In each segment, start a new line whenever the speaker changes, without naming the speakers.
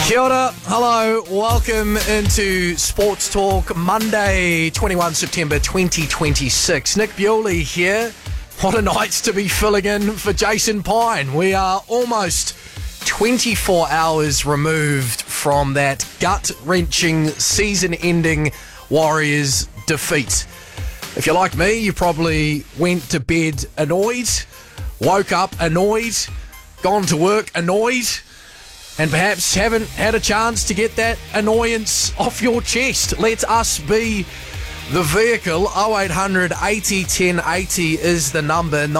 Kia ora, hello, welcome into Sports Talk, Monday, 21 September 2026. Nick Bewley here. What a night to be filling in for Jason Pine. We are almost 24 hours removed from that gut-wrenching, season-ending Warriors defeat. If you're like me, you probably went to bed annoyed, woke up annoyed, gone to work annoyed, and perhaps haven't had a chance to get that annoyance off your chest. Let us be the vehicle. 0800 80 10 80 is the number.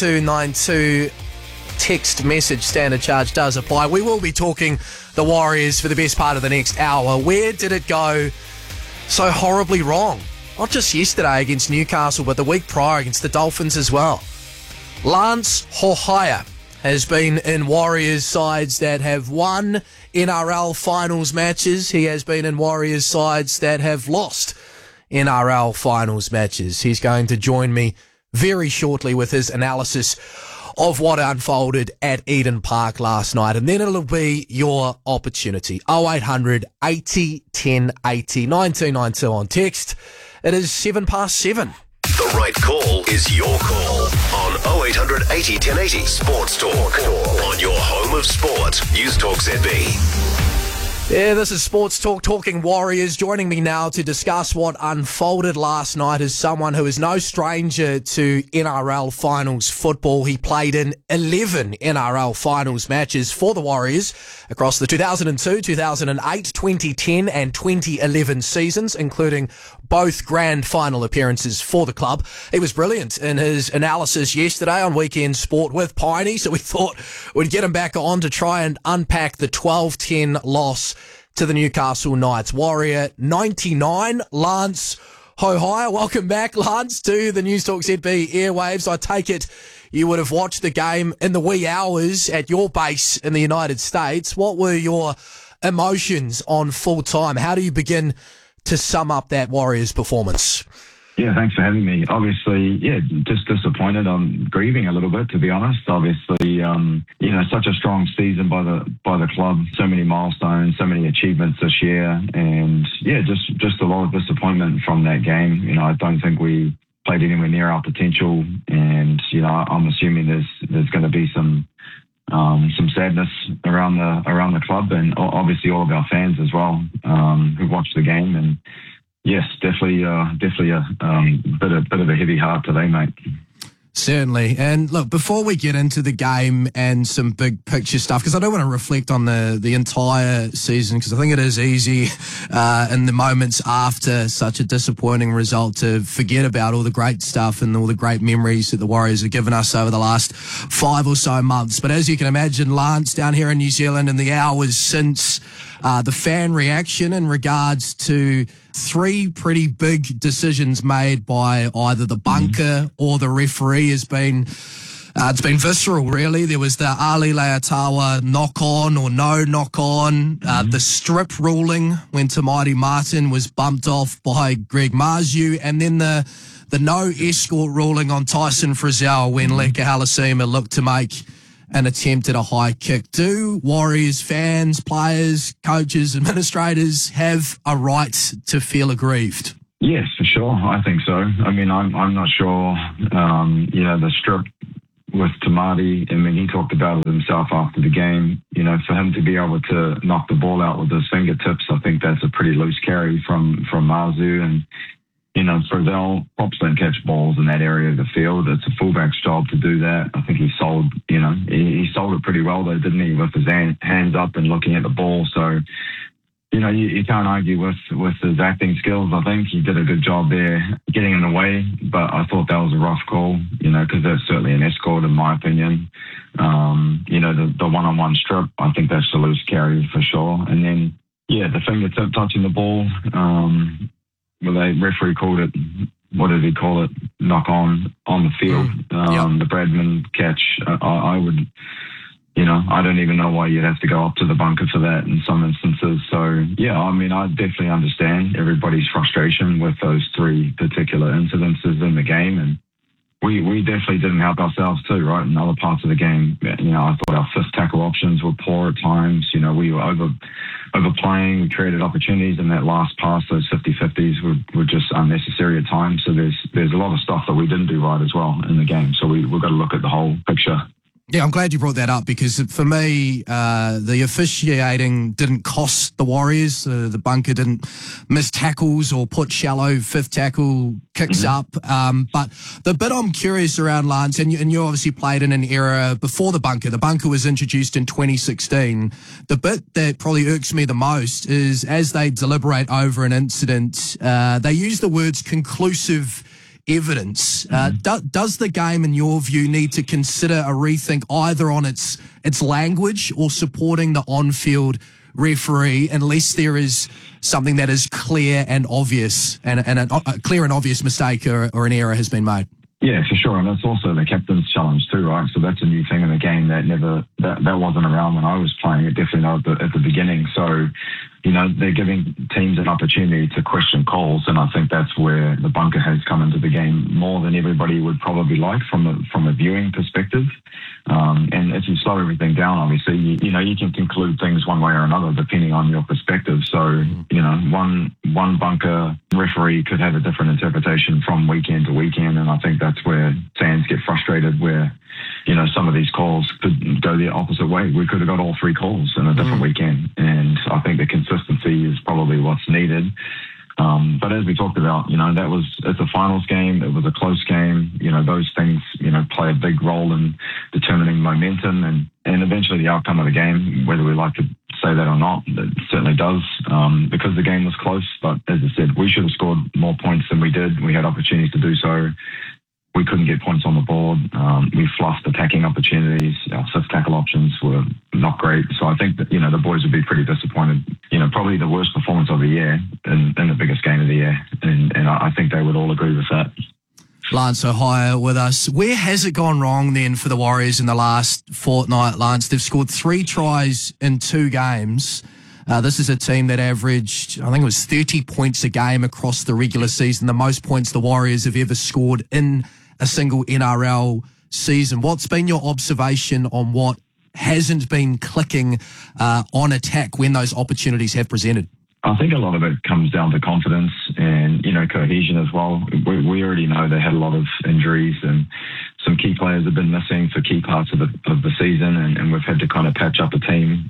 9292 text message standard charge does apply. We will be talking the Warriors for the best part of the next hour. Where did it go so horribly wrong? Not just yesterday against Newcastle, but the week prior against the Dolphins as well. Lance Hohaia has been in Warriors sides that have won NRL finals matches. He has been in Warriors sides that have lost NRL finals matches. He's going to join me very shortly with his analysis of what unfolded at Eden Park last night. And then it'll be your opportunity. 0800 80 10 80 9292 on text. It is 7:07.
The right call is your call on 0800 80 1080 Sports Talk. On your home of sport, News Talk ZB.
Yeah, this is Sports Talk, talking Warriors. Joining me now to discuss what unfolded last night is someone who is no stranger to NRL finals football. He played in 11 NRL finals matches for the Warriors across the 2002, 2008, 2010 and 2011 seasons, including both grand final appearances for the club. He was brilliant in his analysis yesterday on Weekend Sport with Piney, so we thought we'd get him back on to try and unpack the 12-10 loss to the Newcastle Knights. Warrior 99, Lance Hohaia. Welcome back, Lance, to the News Talk ZB airwaves. I take it you would have watched the game in the wee hours at your base in the United States. What were your emotions on full time? How do you begin to sum up that Warriors performance?
Yeah, thanks for having me. Obviously, just disappointed. I'm grieving a little bit, to be honest. Obviously, such a strong season by the club, so many milestones, so many achievements this year, and just a lot of disappointment from that game. I don't think we played anywhere near our potential, and I'm assuming there's going to be some sadness around the club, and obviously all of our fans as well who watched the game. And yes, definitely a bit of a heavy heart today, mate.
Certainly. And look, before we get into the game and some big picture stuff, because I don't want to reflect on the entire season, because I think it is easy in the moments after such a disappointing result to forget about all the great stuff and all the great memories that the Warriors have given us over the last 5 or so months. But as you can imagine, Lance, down here in New Zealand in the hours since the fan reaction in regards to 3 pretty big decisions made by either the bunker or the referee has been it's been visceral, really. There was the Ali Leatawa knock-on or no knock-on, the strip ruling when Tamati Martin was bumped off by Greg Marzhew, and then the no escort ruling on Tyson Frizzell when Leka Halasima looked to make an attempt at a high kick. Do Warriors fans, players, coaches, administrators have a right to feel aggrieved?
Yes, for sure. I think so. I mean, I'm not sure, the strip with Tamati, I mean, he talked about it himself after the game. For him to be able to knock the ball out with his fingertips, I think that's a pretty loose carry from Marzhew. And Frizzell pops don't catch balls in that area of the field. It's a fullback's job to do that. I think he sold it pretty well though, didn't he, with his hands up and looking at the ball. So, you can't argue with his acting skills. I think he did a good job there getting in the way, but I thought that was a rough call, because that's certainly an escort in my opinion. The one-on-one strip, I think that's a loose carry for sure. And then, the fingertip touching the ball, well, the referee called it, what did he call it? Knock on the field. The Bradman catch. I would, I don't even know why you'd have to go up to the bunker for that in some instances. So, I definitely understand everybody's frustration with those 3 particular incidences in the game. And we definitely didn't help ourselves too, right? In other parts of the game, I thought our fifth tackle options were poor at times. We were overplaying. We created opportunities, and that last pass, those 50-50s, were just unnecessary at times. So there's a lot of stuff that we didn't do right as well in the game. So we've got to look at the whole picture.
Yeah, I'm glad you brought that up because for me, the officiating didn't cost the Warriors. The bunker didn't miss tackles or put shallow fifth tackle kicks up. But the bit I'm curious around, Lance, and you obviously played in an era before the bunker. The bunker was introduced in 2016. The bit that probably irks me the most is as they deliberate over an incident, they use the words conclusive evidence. Does the game, in your view, need to consider a rethink either on its language or supporting the on-field referee unless there is something that is clear and obvious and a clear and obvious mistake or an error has been made?
Yeah, for sure, and that's also the captain's challenge too, right? So that's a new thing in the game that wasn't around when I was playing. It definitely not at the beginning. So, they're giving teams an opportunity to question calls, and I think that's where the bunker has come into the game more than everybody would probably like from a viewing perspective. And if you slow everything down, obviously, you can conclude things one way or another depending on your perspective. So, one bunker referee could have a different interpretation from weekend to weekend, and I think that's where fans get frustrated where, some of these calls could go the opposite way. We could have got all three calls in a different weekend, and I think the consistency is probably what's needed. But as we talked about, it's a finals game. It was a close game. Those things, play a big role in determining momentum and eventually the outcome of the game, whether we like to say that or not. It certainly does, because the game was close. But as I said, we should have scored more points than we did. We had opportunities to do so. We couldn't get points on the board. We fluffed attacking opportunities. Our fifth tackle options were not great. So I think that, the boys would be pretty disappointed. Probably the worst performance of the year in the biggest game of the year. And I think they would all agree with that.
Lance O'Hire with us. Where has it gone wrong then for the Warriors in the last fortnight, Lance? They've scored 3 tries in 2 games. This is a team that averaged, I think it was 30 points a game across the regular season, the most points the Warriors have ever scored in a single NRL season. What's been your observation on what hasn't been clicking on attack when those opportunities have presented?
I think a lot of it comes down to confidence and, cohesion as well. We already know they had a lot of injuries and some key players have been missing for key parts of the season, and we've had to kind of patch up the team,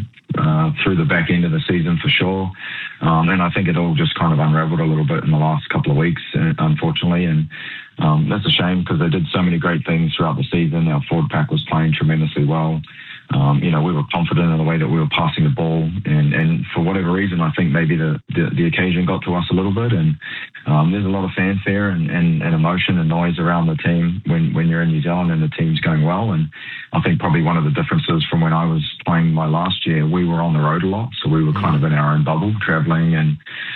through the back end of the season for sure. And I think it all just kind of unraveled a little bit in the last couple of weeks, unfortunately. And that's a shame because they did so many great things throughout the season. Our forward pack was playing tremendously well. We were confident in the way that we were passing the ball, and for whatever reason, I think maybe the occasion got to us a little bit. And there's a lot of fanfare and emotion and noise around the team when you're in New Zealand and the team's going well. And I think probably one of the differences from when I was playing my last year, we were on the road a lot, so we were kind of in our own bubble, traveling, and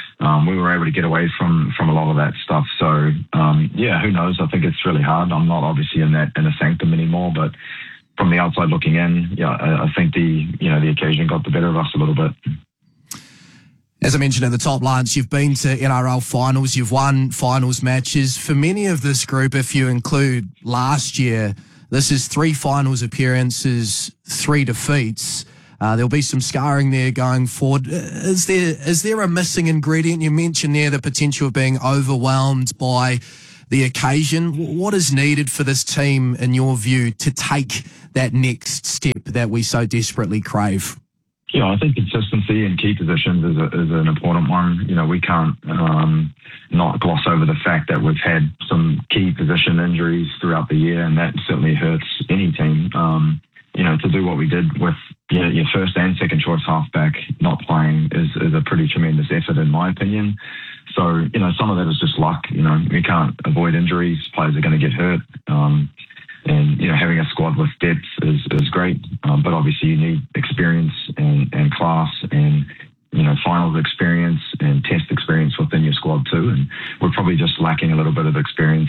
we were able to get away from a lot of that stuff. So who knows? I think it's really hard. I'm not obviously in a sanctum anymore, but from the outside looking in, I think the occasion got the better of us a little bit.
As I mentioned at the top, Lance, you've been to NRL finals, you've won finals matches. For many of this group, if you include last year, this is 3 finals appearances, 3 defeats. There'll be some scarring there going forward. Is there a missing ingredient? You mentioned there the potential of being overwhelmed by the occasion. What is needed for this team, in your view, to take that next step that we so desperately crave?
Yeah, I think consistency in key positions is an important one. We can't not gloss over the fact that we've had some key position injuries throughout the year, and that certainly hurts any team. To do what we did with your first and second choice halfback not playing is a pretty tremendous effort, in my opinion. So, some of that is just luck. We can't avoid injuries. Players are going to get hurt. And having a squad with depth is great. But obviously you need experience and class and, finals experience and test experience within your squad too. And we're probably just lacking a little bit of experience,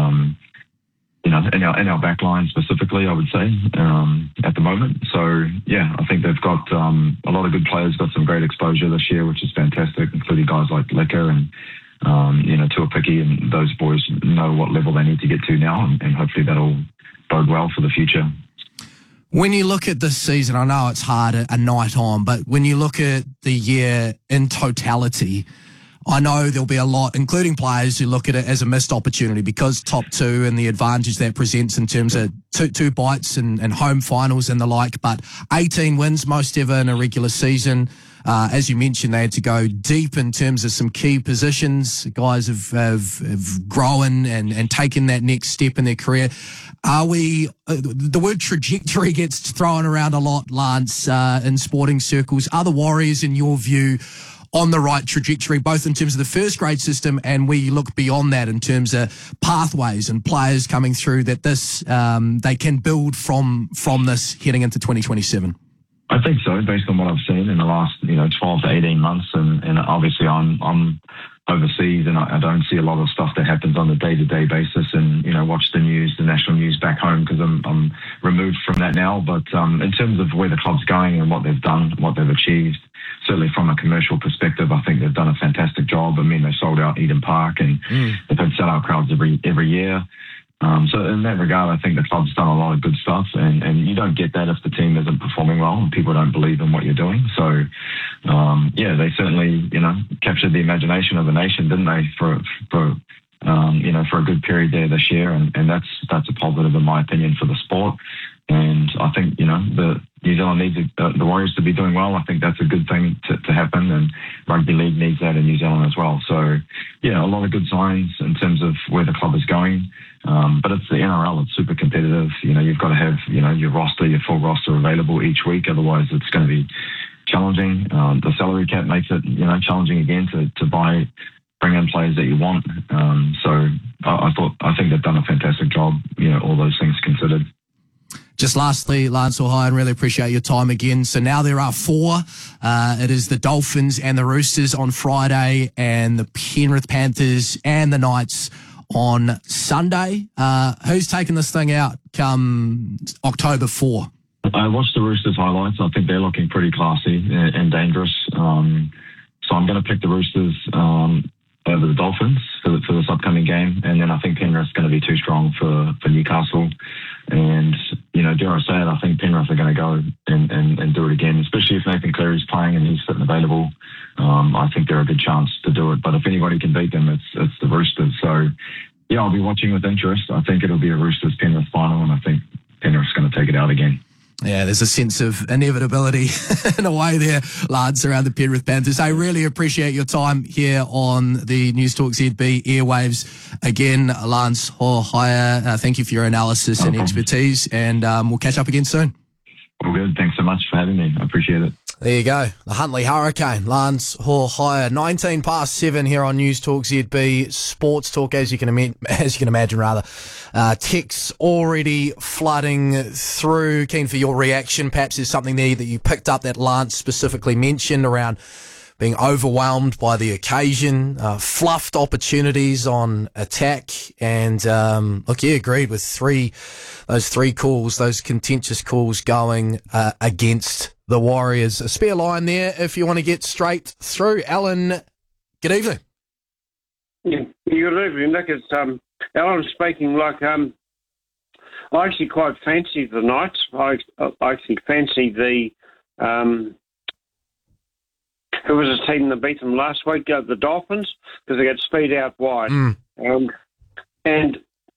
in our back line specifically, I would say, at the moment. So, I think they've got a lot of good players, got some great exposure this year, which is fantastic, including guys like Licker and Tuapiki and those boys know what level they need to get to now, and hopefully that'll bode well for the future.
When you look at this season, I know it's hard a night on, but when you look at the year in totality, I know there'll be a lot, including players who look at it as a missed opportunity because top two and the advantage that presents in terms of two bites and home finals and the like, but 18 wins, most ever in a regular season. As you mentioned, they had to go deep in terms of some key positions. Guys have grown and taken that next step in their career. The word trajectory gets thrown around a lot, Lance, in sporting circles. Are the Warriors, in your view, on the right trajectory, both in terms of the first grade system and where you look beyond that in terms of pathways and players coming through that they can build from this heading into 2027?
I think so, based on what I've seen in the last 12 to 18 months, and obviously I'm overseas and I don't see a lot of stuff that happens on a day-to-day basis, and watch the news, the national news back home, because I'm removed from that now. But in terms of where the club's going and what they've done, what they've achieved, certainly from a commercial perspective, I think they've done a fantastic job. I mean, they sold out Eden Park and they've had sellout crowds every year. So in that regard, I think the club's done a lot of good stuff, and you don't get that if the team isn't performing well and people don't believe in what you're doing. So, they certainly, captured the imagination of the nation, didn't they, for a good period there this year, and that's a positive in my opinion for the sport. And I think, the New Zealand needs the Warriors to be doing well. I think that's a good thing to happen, and rugby league needs that in New Zealand as well. So, a lot of good signs in terms of where the club is going. But it's the NRL, it's super competitive. You've got to have, your full roster available each week. Otherwise, it's going to be challenging. The salary cap makes it, challenging again to bring in players that you want. So I think they've done a fantastic job, all those things considered.
Just lastly, Lance O'Hire, really appreciate your time again. So now there are four. It is the Dolphins and the Roosters on Friday, and the Penrith Panthers and the Knights on Sunday. Who's taking this thing out come October 4?
I watched the Roosters highlights. I think they're looking pretty classy and dangerous. So I'm going to pick the Roosters over the Dolphins for this upcoming game. And then I think Penrith's going to be too strong for Newcastle. And, dare I say it, I think Penrith are going to go and do it again, especially if Nathan Cleary's playing and he's sitting available. I think they're a good chance to do it. But if anybody can beat them, it's the Roosters. So, I'll be watching with interest. I think it'll be a Roosters-Penrith final, and I think Penrith's going to take it out again.
Yeah, there's a sense of inevitability in a way there, Lance, around the Penrith Panthers. I really appreciate your time here on the News Talk ZB airwaves. Again, Lance O'Hire, thank you for your analysis and expertise, and we'll catch up again soon.
All good. Thanks so much for having me. I appreciate it.
There you go. The Huntly Hurricane, Lance O'Hire, 7:19 here on News Talk ZB Sports Talk. As you can imagine, texts already flooding through. Keen for your reaction. Perhaps there's something there that you picked up that Lance specifically mentioned around being overwhelmed by the occasion, fluffed opportunities on attack, and agreed with those three calls, those contentious calls going against the Warriors. A spare line there if you want to get straight through. Alan, good evening.
Yeah, good evening, Nick. It's Alan speaking. I actually quite fancy the Knights. I actually fancy the who was the team that beat them last week? The Dolphins, because they got speed out wide. And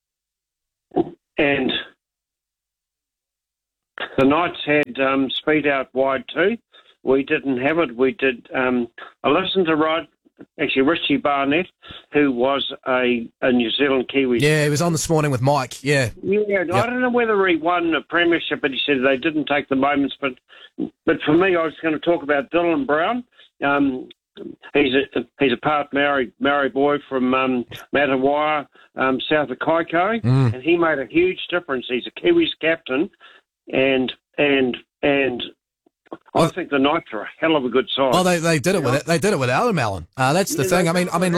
the Knights had speed out wide too. We didn't have it. We did. I listened to Richie Barnett, who was a New Zealand Kiwi.
Yeah, he was on this morning with Mike. Yeah.
Yep. I don't know whether he won a premiership, but he said they didn't take the moments. But for me, I was going to talk about Dylan Brown. He's a part Maori boy from Matawai, south of Kaikoai, and he made a huge difference. He's a Kiwis captain, and I think the Knights are a hell of a good side.
Well, they did it with it. They did it without him, Alan. That's the thing.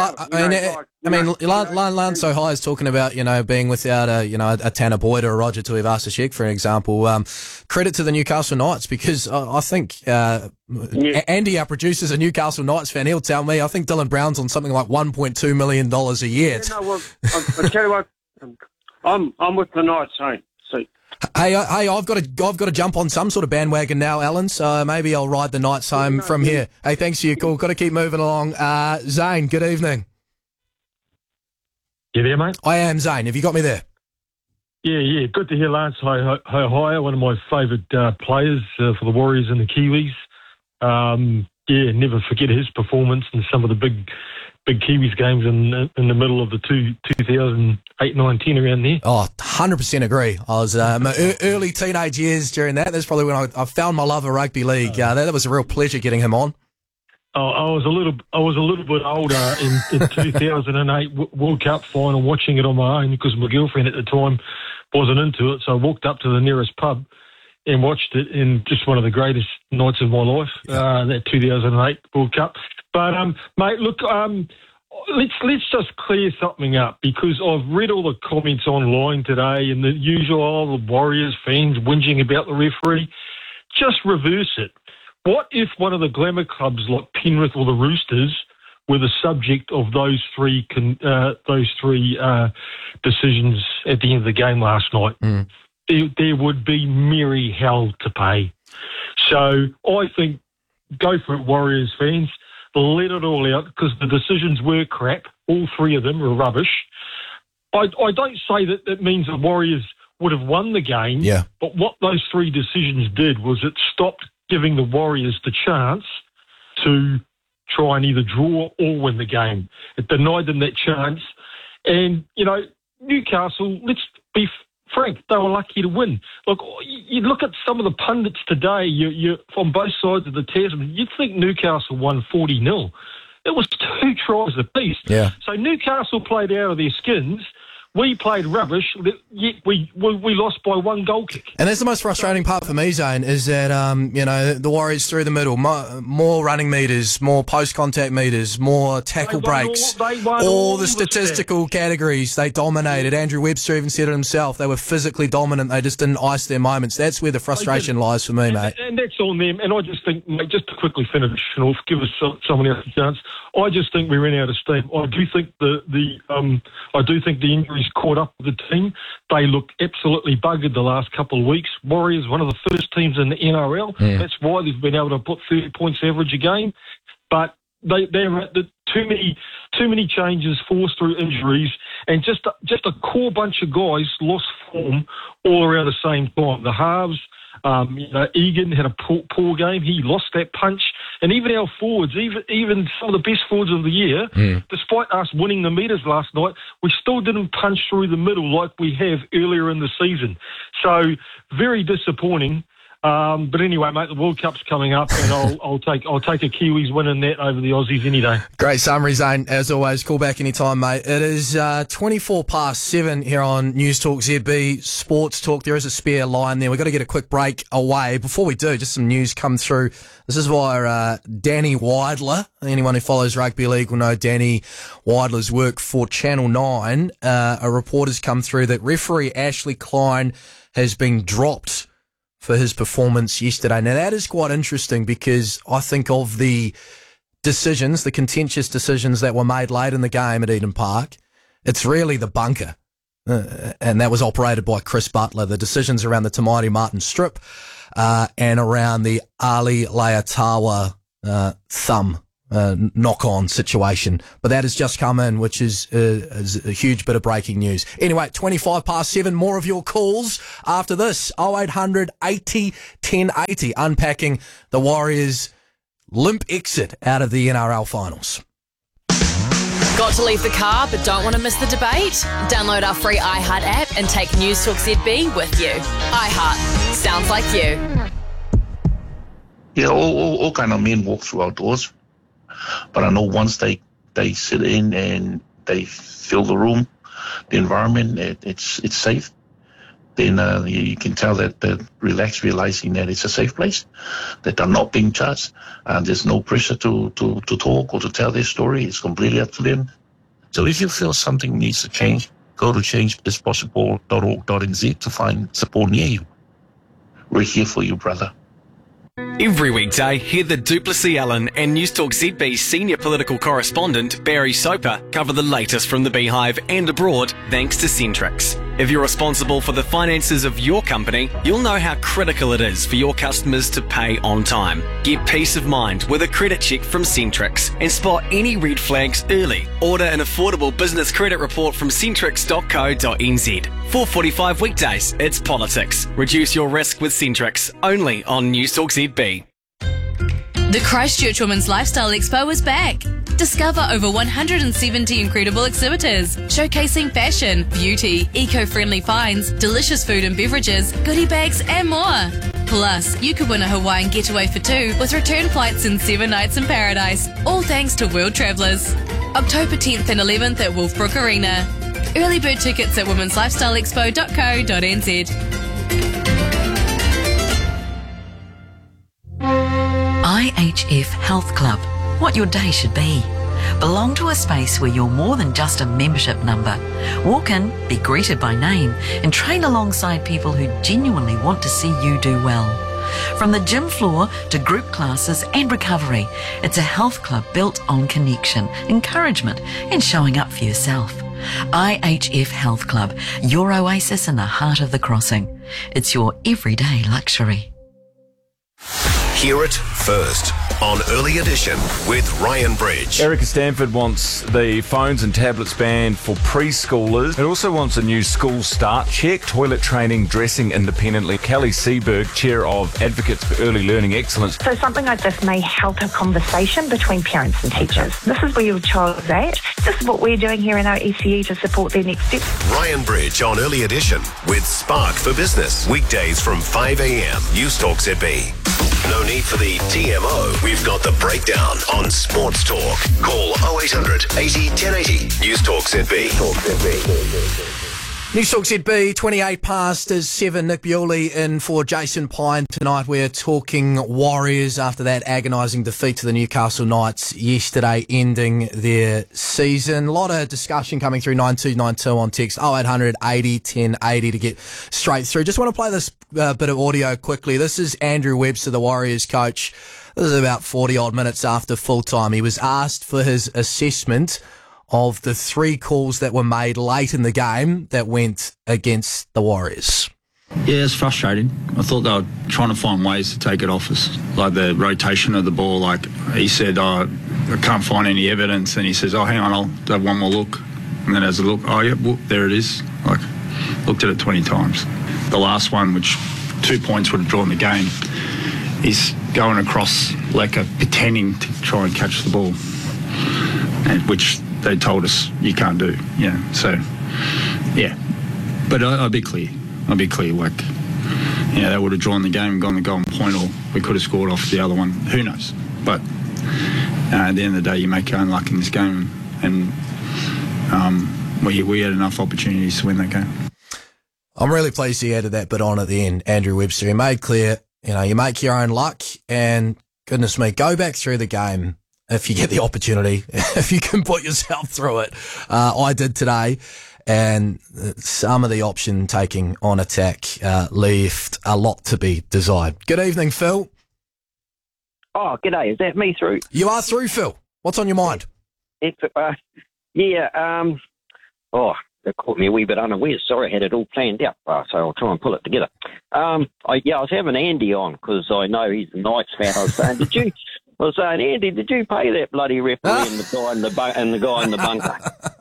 Lance O'Hai is talking about being without a Tanner Boyd or a Roger Tuivasa-Sheck, for example. Credit to the Newcastle Knights, because I think Andy, our producer, is a Newcastle Knights fan. He'll tell me I think Dylan Brown's on something like $1.2 million a year.
I tell you what, I'm with the Knights, hey.
Hey, I've got to jump on some sort of bandwagon now, Alan, so maybe I'll ride the Knights home from here. Hey, thanks for your call. Got to keep moving along. Zane, good evening.
You there, mate?
I am, Zane. Have you got me there?
Yeah. Good to hear Lance O'Hai, one of my favourite players for the Warriors and the Kiwis. Never forget his performance in some of the big Kiwis games in the middle of the 2008, 9, 10 around there.
Oh, 100% agree. I was my early teenage years during that. That's probably when I found my love of rugby league. That was a real pleasure getting him on.
I was a little bit older in 2008 World Cup final, watching it on my own because my girlfriend at the time wasn't into it. So I walked up to the nearest pub and watched it, in just one of the greatest nights of my life, that 2008 World Cup. But, mate, look, let's just clear something up, because I've read all the comments online today and the usual the Warriors fans whinging about the referee. Just reverse it. What if one of the glamour clubs like Penrith or the Roosters were the subject of those three decisions at the end of the game last night? There would be merry hell to pay. So I think, go for it, Warriors fans. Let it all out, because the decisions were crap. All three of them were rubbish. I don't say that means the Warriors would have won the game, but what those three decisions did was it stopped giving the Warriors the chance to try and either draw or win the game. It denied them that chance. And, Newcastle, let's be frank, they were lucky to win. Look, you look at some of the pundits today, you on both sides of the Tasman, you'd think Newcastle won 40-0. It was 2 tries apiece. Yeah. So Newcastle played out of their skins. We played rubbish, yet we lost by 1 goal kick.
And that's the most frustrating part for me, Zane, is that, the Warriors through the middle, more running meters, more post-contact meters, more tackle breaks, all the statistical categories, they dominated. Andrew Webster even said it himself. They were physically dominant. They just didn't ice their moments. That's where the frustration lies for me, mate.
And that's on them. And I just think, mate, just to quickly finish and give us someone else a chance, I just think we ran out of steam. I do think the injuries caught up with the team. They look absolutely buggered the last couple of weeks. Warriors, one of the first teams in the NRL. That's why they've been able to put 30 points average a game. But they're at too many changes forced through injuries, and just a core bunch of guys lost form all around the same time. The halves. Egan had a poor game. He lost that punch. And even our forwards, even some of the best forwards of the year, despite us winning the meters last night, we still didn't punch through the middle like we have earlier in the season. So very disappointing. But anyway, mate, the World Cup's coming up, and I'll take a Kiwis winning that over the Aussies any day.
Great summary, Zane. As always, call back anytime, mate. It is 7:24 here on News Talk ZB Sports Talk. There is a spare line there. We've got to get a quick break away. Before we do, just some news come through. This is via Danny Weidler. Anyone who follows rugby league will know Danny Weidler's work for Channel 9. A report has come through that referee Ashley Klein has been dropped for his performance yesterday. Now, that is quite interesting, because I think of the decisions, the contentious decisions that were made late in the game at Eden Park, it's really the bunker. And that was operated by Chris Butler. The decisions around the Tamati Martin strip and around the Ali Leatawa thumb knock-on situation. But that has just come in, which is a huge bit of breaking news. Anyway, 7:25, more of your calls after this. 0800 80 1080, unpacking the Warriors' limp exit out of the NRL finals.
Got to leave the car but don't want to miss the debate? Download our free iHeart app and take News Talk ZB with you. iHeart. Sounds like you.
Yeah, all kind of men walk through outdoors. But I know once they sit in and they fill the room, the environment, it's safe. then you can tell that they're relaxed, realizing that it's a safe place, that they're not being judged, and there's no pressure to talk or to tell their story. It's completely up to them. So if you feel something needs to change, go to changeispossible.org.nz to find support near you. We're here for you, brother.
Every weekday, hear the Duplessis Allen and News Talk ZB senior political correspondent Barry Soper cover the latest from the Beehive and abroad thanks to Centrix. If you're responsible for the finances of your company, you'll know how critical it is for your customers to pay on time. Get peace of mind with a credit check from Centrix and spot any red flags early. Order an affordable business credit report from centrix.co.nz. 4:45 weekdays, it's politics. Reduce your risk with Centrix, only on News Talk ZB.
The Christchurch Women's Lifestyle Expo is back. Discover over 170 incredible exhibitors showcasing fashion, beauty, eco-friendly finds, delicious food and beverages, goodie bags and more. Plus, you could win a Hawaiian getaway for two with return flights and 7 nights in paradise, all thanks to World Travellers. October 10th and 11th at Wolfbrook Arena. Early bird tickets at womenslifestyleexpo.co.nz.
IHF Health Club. What your day should be. Belong to a space where you're more than just a membership number. Walk in, be greeted by name, and train alongside people who genuinely want to see you do well. From the gym floor to group classes and recovery, it's a health club built on connection, encouragement, and showing up for yourself. IHF Health Club, your oasis in the heart of the crossing. It's your everyday luxury.
Hear it first on Early Edition with Ryan Bridge.
Erica Stanford wants the phones and tablets banned for preschoolers. It also wants a new school start check, toilet training, dressing independently. Kelly Seberg, Chair of Advocates for Early Learning Excellence.
So something like this may help a conversation between parents and teachers. This is where your child is at. This is what we're doing here in our ECE to support their next steps.
Ryan Bridge on Early Edition with Spark for Business. Weekdays from 5 a.m. News Talk ZB. No need for the TMO. We've got the breakdown on Sports Talk. Call 0800 80 1080. News Talk ZB.
News Talk ZB, 28 past is 7. Nick Bewley in for Jason Pine tonight. We're talking Warriors after that agonising defeat to the Newcastle Knights yesterday, ending their season. A lot of discussion coming through 9292 on text 0800 80 1080 to get straight through. Just want to play this bit of audio quickly. This is Andrew Webster, the Warriors coach. This is about 40 odd minutes after full time. He was asked for his assessment of the 3 calls that were made late in the game that went against the Warriors.
Yeah, it's frustrating. I thought they were trying to find ways to take it off us, like the rotation of the ball. Like he said, I can't find any evidence, and he says, hang on, I'll have one more look. And then as a look, whoop, there it is. Like, looked at it 20 times. The last one, which 2 points would have drawn the game, is going across like pretending to try and catch the ball, and which they told us you can't do. Yeah, so, yeah. But I'll be clear. Like, that would have drawn the game and gone the golden point, or we could have scored off the other one. Who knows? But at the end of the day, you make your own luck in this game, and we had enough opportunities to win that game.
I'm really pleased he added that bit on at the end, Andrew Webster. He made clear, you make your own luck, and goodness me, go back through the game if you get the opportunity, if you can put yourself through it. I did today, and some of the option taking on attack left a lot to be desired. Good evening, Phil.
Oh, g'day. Is that me through?
You are through, Phil. What's on your mind?
It caught me a wee bit unawares. Sorry, I had it all planned out, so I'll try and pull it together. I was having Andy on because I know he's a Knights fan. I was saying, Andy, did you pay that bloody referee and the guy in the bunker?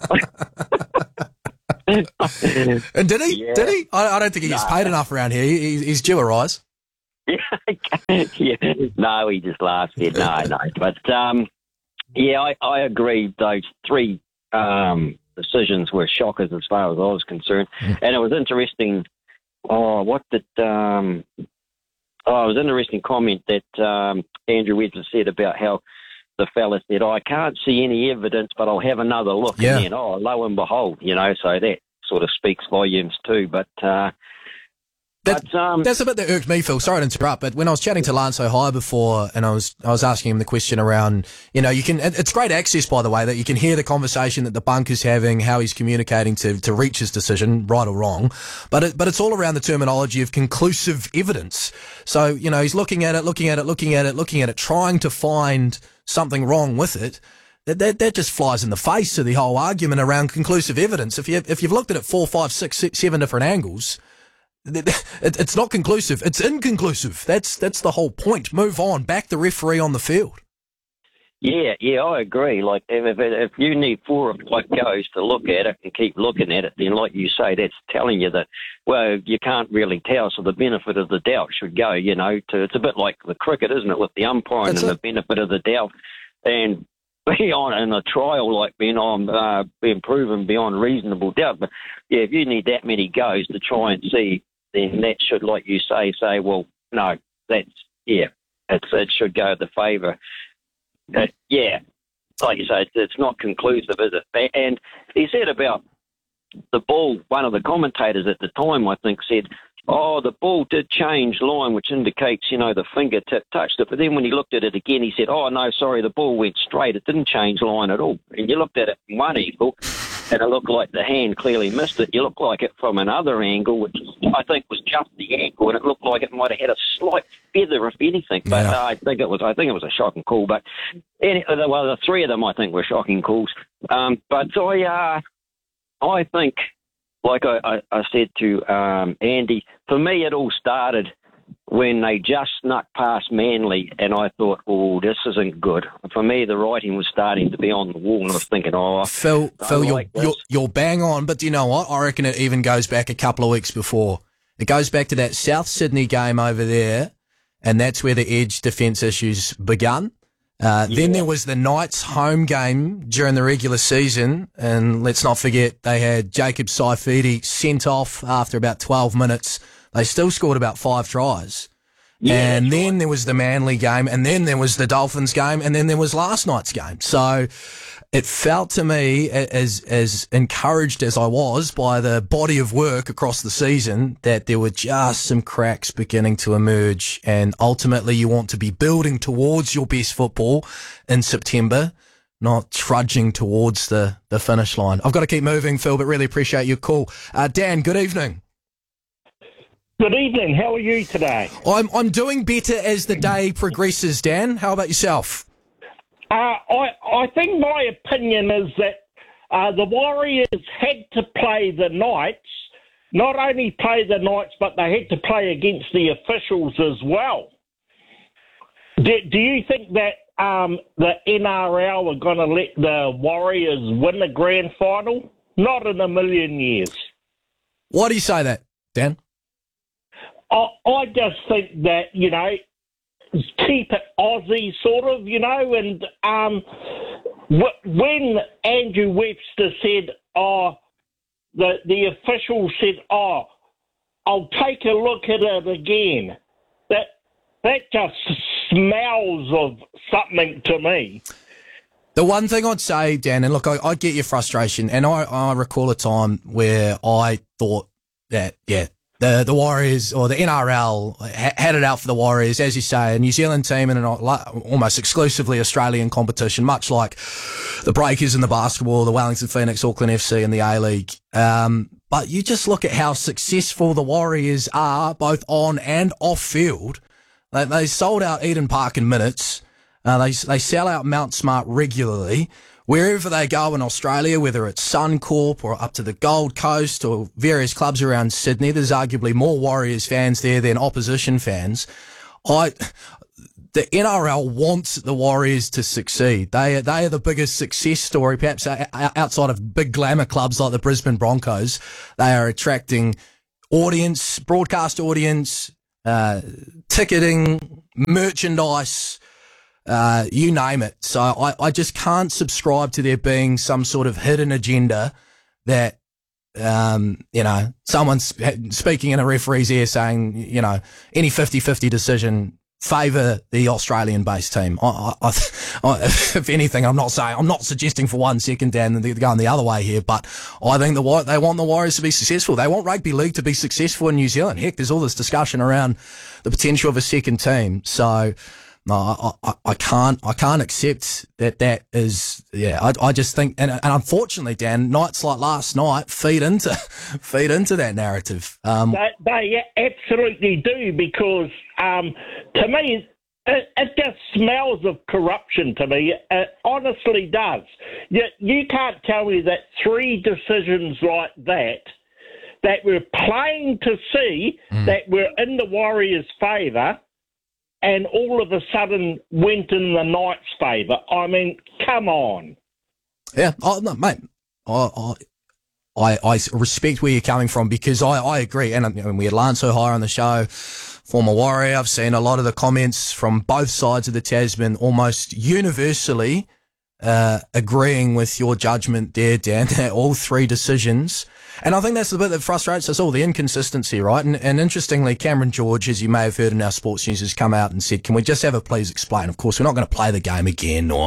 And did he? Yeah. Did he? I don't think he gets paid enough around here. He's due a rise.
Yeah. No, he just laughed. Said no. But I agree. Those 3 decisions were shockers as far as I was concerned, and it was interesting. It was an interesting comment that Andrew Webster said about how the fella said, I can't see any evidence, but I'll have another look. Yeah. And then, lo and behold, so that sort of speaks volumes too. But,
That's the bit that irked me, Phil. Sorry to interrupt, but when I was chatting to Lance O'Hire before, and I was asking him the question around, it's great access, by the way, that you can hear the conversation that the bunk is having, how he's communicating to reach his decision, right or wrong. But it's all around the terminology of conclusive evidence. So, he's looking at it, trying to find something wrong with it. That just flies in the face of the whole argument around conclusive evidence. If you've looked at it 4, 5, 6, 7 different angles, it's not conclusive. It's inconclusive. That's the whole point. Move on. Back the referee on the field.
Yeah, I agree. Like, if you need 4 or 5 goes to look at it and keep looking at it, then like you say, that's telling you that, well, you can't really tell, so the benefit of the doubt should go, it's a bit like the cricket, isn't it, with the umpiring and the benefit of the doubt. And beyond in a trial, like being proven beyond reasonable doubt. But, yeah, if you need that many goes to try and see, then that should, like you say, well, no, it should go the favour. Like you say, it's not conclusive, is it? And he said about the ball, one of the commentators at the time, I think, said, the ball did change line, which indicates, the fingertip touched it. But then when he looked at it again, he said, no, sorry, the ball went straight. It didn't change line at all. And you looked at it from one angle, and it looked like the hand clearly missed it. You looked like it from another angle, which I think was just the ankle, and it looked like it might have had a slight feather, if anything. But I think it was a shocking call. But the 3 of them, I think, were shocking calls. But I think, like I said to Andy, for me it all started when they just snuck past Manly, and I thought, this isn't good. For me, the writing was starting to be on the wall, and I was thinking,
Phil, you're bang on, but do you know what? I reckon it even goes back a couple of weeks before. It goes back to that South Sydney game over there, and that's where the edge defence issues begun. Then there was the Knights home game during the regular season, and let's not forget they had Jacob Saifidi sent off after about 12 minutes. They still scored about 5 tries. And then there was the Manly game, and then there was the Dolphins game, and then there was last night's game. So it felt to me, as encouraged as I was by the body of work across the season, that there were just some cracks beginning to emerge, and ultimately you want to be building towards your best football in September, not trudging towards the finish line. I've got to keep moving, Phil, but really appreciate your call. Dan, good evening.
Good evening. How are you today?
I'm doing better as the day progresses, Dan. How about yourself?
I think my opinion is that the Warriors had to play the Knights, not only play the Knights, but they had to play against the officials as well. Do you think that the NRL are going to let the Warriors win the grand final? Not in a million years.
Why do you say that, Dan?
I just think that, keep it Aussie sort of, and when Andrew Webster said, the official said, I'll take a look at it again, that just smells of something to me.
The one thing I'd say, Dan, and look, I get your frustration, and I recall a time where I thought that, the Warriors or the NRL had it out for the Warriors, as you say, a New Zealand team in an almost exclusively Australian competition, much like the Breakers in the basketball, the Wellington Phoenix, Auckland FC and the A-League. But you just look at how successful the Warriors are, both on and off field. They sold out Eden Park in minutes. They sell out Mount Smart regularly. Wherever they go in Australia, whether it's Suncorp or up to the Gold Coast or various clubs around Sydney, there's arguably more Warriors fans there than opposition fans. The NRL wants the Warriors to succeed. They are the biggest success story, perhaps outside of big glamour clubs like the Brisbane Broncos. They are attracting audience, broadcast audience, ticketing, merchandise, you name it. So I just can't subscribe to there being some sort of hidden agenda that, someone's speaking in a referee's ear saying, any 50-50 decision favour the Australian-based team. If anything, I'm not suggesting for 1 second, Dan, that they're going the other way here, but I think they want the Warriors to be successful. They want rugby league to be successful in New Zealand. Heck, there's all this discussion around the potential of a second team. So, no, I can't accept that is, yeah, I just think, and unfortunately, Dan, nights like last night feed into that narrative.
They absolutely do, because to me, it just smells of corruption to me. It honestly does. You can't tell me that 3 decisions like that we're playing to see that were in the Warriors' favour, and all of a sudden went in the Knights' favour. I mean, come on.
Yeah, no, mate. I respect where you're coming from, because I agree. And we had Lance O'Hire on the show, former Warrior. I've seen a lot of the comments from both sides of the Tasman almost universally agreeing with your judgment there, Dan, that all 3 decisions. And I think that's the bit that frustrates us all, the inconsistency, right? And interestingly, Cameron George, as you may have heard in our sports news, has come out and said, can we just have a please explain? Of course, we're not going to play the game again, or,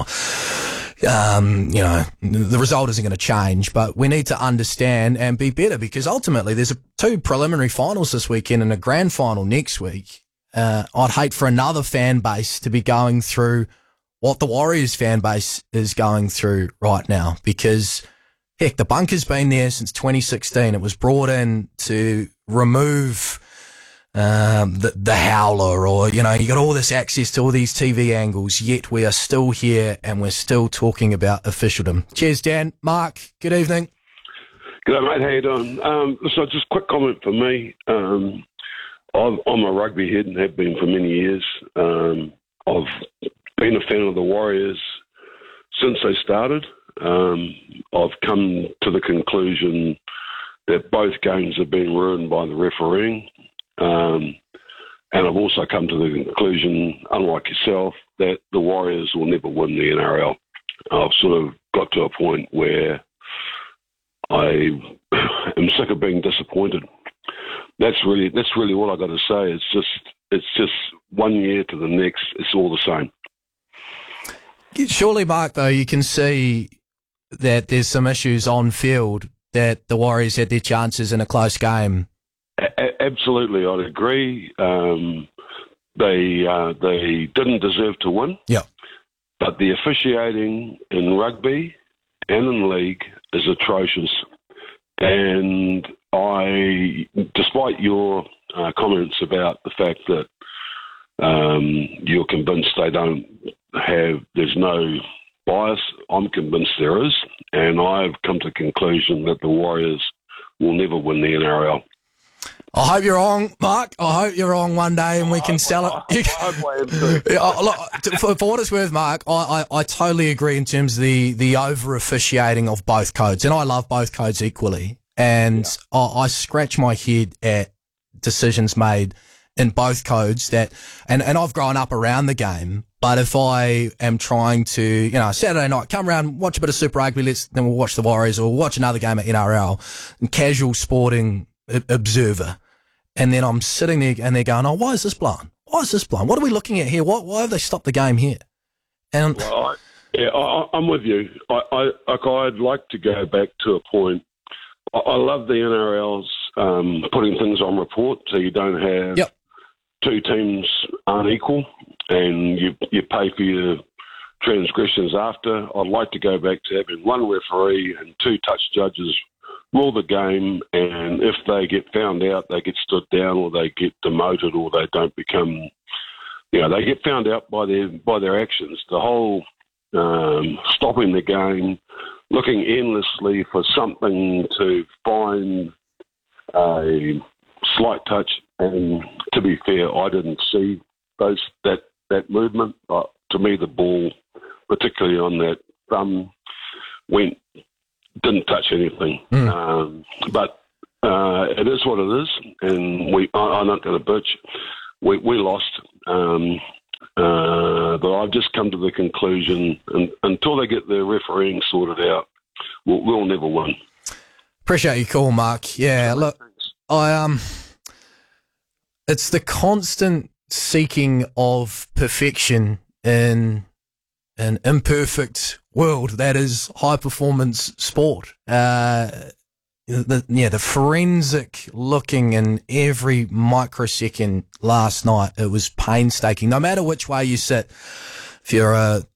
the result isn't going to change, but we need to understand and be better, because ultimately there's 2 preliminary finals this weekend and a grand final next week. I'd hate for another fan base to be going through what the Warriors fan base is going through right now, because heck, the bunker's been there since 2016. It was brought in to remove the howler, or, you got all this access to all these TV angles, yet we are still here and we're still talking about officialdom. Cheers, Dan. Mark, good evening.
Good day, mate. How you doing? So just quick comment for me. I'm a rugby head and have been for many years. I've been a fan of the Warriors since they started. I've come to the conclusion that both games have been ruined by the refereeing. And I've also come to the conclusion, unlike yourself, that the Warriors will never win the NRL. I've sort of got to a point where I am sick of being disappointed. That's really all I've got to say. It's just 1 year to the next, it's all the same.
Surely, Mark, though, you can see that there's some issues on field, that the Warriors had their chances in a close game.
Absolutely, I'd agree. They didn't deserve to win.
Yeah.
But the officiating in rugby and in league is atrocious. And despite your comments about the fact that you're convinced there's no bias, I'm convinced there is, and I've come to the conclusion that the Warriors will never win the NRL.
I hope you're wrong, Mark. I hope you're wrong one day and we can sell it.
I hope I am too.
For what it's worth, Mark, I totally agree in terms of the over-officiating of both codes, and I love both codes equally. And yeah. I scratch my head at decisions made in both codes that, and I've grown up around the game, but if I am trying to, Saturday night, come around, watch a bit of Super Rugby, then we'll watch the Warriors or watch another game at NRL, and casual sporting observer, and then I'm sitting there and they're going, oh, why is this blown? Why is this blown? What are we looking at here? Why have they stopped the game here? And
I'm with you. I'd like to go back to a point. I love the NRL's putting things on report so you don't have two teams unequal and you pay for your transgressions after. I'd like to go back to having one referee and two touch judges rule the game, and if they get found out, they get stood down or they get demoted or they don't become, they get found out by their actions. The whole stopping the game, looking endlessly for something to find a slight touch, and to be fair, I didn't see that movement. To me, the ball, particularly on that thumb, didn't touch anything. But it is what it is, and I'm not going to bitch. We lost. But I've just come to the conclusion, until they get their refereeing sorted out, we'll never win.
Appreciate your call, Mark. Yeah, look, it's the constant seeking of perfection in an imperfect world that is high performance sport. The forensic looking in every microsecond last night, it was painstaking. No matter which way you sit, if you're a